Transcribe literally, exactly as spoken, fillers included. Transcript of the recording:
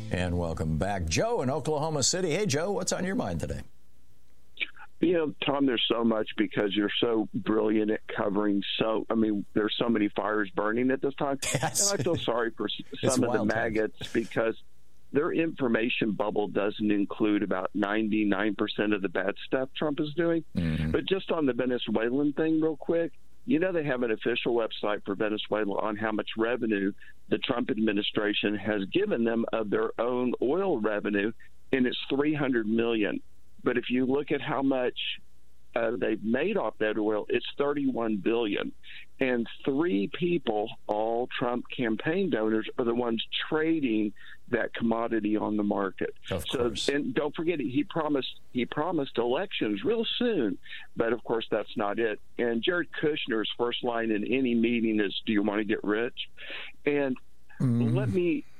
And welcome back. Joe in Oklahoma City. Hey, Joe, what's on your mind today? You know, Tom, there's so much because you're so brilliant at covering. So, I mean, there's so many fires burning at this time. Yes. And I feel sorry for some of the maggots times. Because their information bubble doesn't include about ninety-nine percent of the bad stuff Trump is doing. Mm-hmm. But just on the Venezuelan thing real quick, you know, they have an official website for Venezuela on how much revenue the Trump administration has given them of their own oil revenue, and it's three hundred million dollars. But if you look at how much uh, they've made off that oil, it's thirty-one billion dollars. And three people, all Trump campaign donors, are the ones trading that commodity on the market. Of so, course. And don't forget, he promised he promised elections real soon, but of course that's not it. And Jared Kushner's first line in any meeting is, "Do you want to get rich?" And mm. let me